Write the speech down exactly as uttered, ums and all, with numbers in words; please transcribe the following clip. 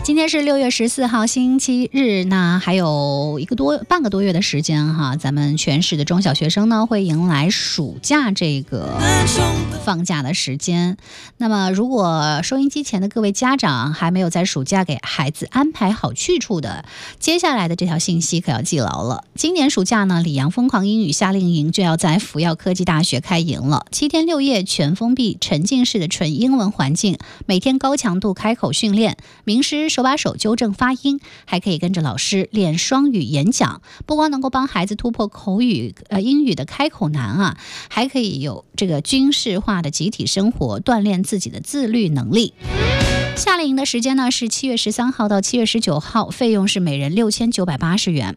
今天是六月十四号星期日，那还有一个多半个多月的时间哈，咱们全市的中小学生呢会迎来暑假这个放假的时间。那么如果收音机前的各位家长还没有在暑假给孩子安排好去处的，接下来的这条信息可要记牢了。今年暑假呢，里昂疯狂英语夏令营就要在福耀科技大学开营了，七天六夜全封闭沉浸式的纯英文环境，每天高强度开口训练，名师手把手纠正发音，还可以跟着老师练双语演讲，不光能够帮孩子突破口语呃英语的开口难啊，还可以有这个军事化的集体生活，锻炼自己的自律能力。夏令营的时间呢是七月十三号到七月十九号，费用是每人六千九百八十元。